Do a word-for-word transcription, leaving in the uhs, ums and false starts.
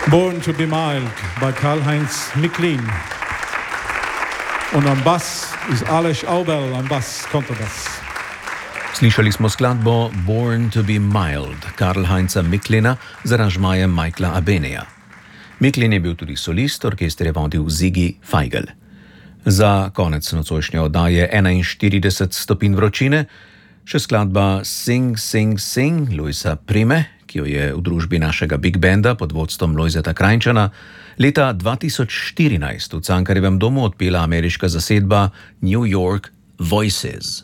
Born to be Mild by Karl-Heinz Micklin. Und am Bass ist Aleš Aubel, am Bass, Kontrabass. Slišali smo skladbo Born to be Mild Karl-Heinza Micklina z aranžmajem Michaela Abeneja. Micklin je bil tudi solist, orkester je vodil Ziggy Feigl. Za konec nocojšnje oddaje enainštirideset stopinj vročine še skladba Sing, Sing, Sing Luisa Prime, ki jo je v družbi našega Big Banda pod vodstvom Lojzeta Krajnčana leta dva tisoč štirinajst v Cankarjevem domu odpela ameriška zasedba New York Voices.